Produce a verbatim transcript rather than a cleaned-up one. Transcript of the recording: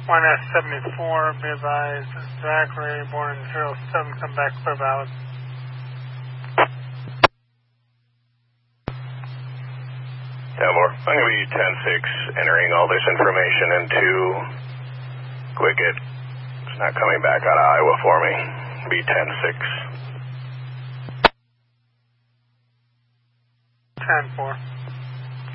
one S seventy-four, be advised, Zachary, born in zero seven, come back for valid. ten four, I'm going to be ten six, entering all this information into Quicket. It's not coming back out of Iowa for me. Be ten six. ten four.